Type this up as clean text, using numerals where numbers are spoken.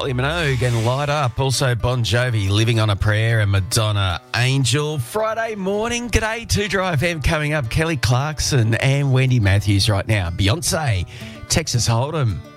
Kylie Minogue and Light Up. Also Bon Jovi, Living on a Prayer, and Madonna, Angel. Friday morning, g'day, 2 Dry FM coming up. Kelly Clarkson and Wendy Matthews right now. Beyonce, Texas Hold'em.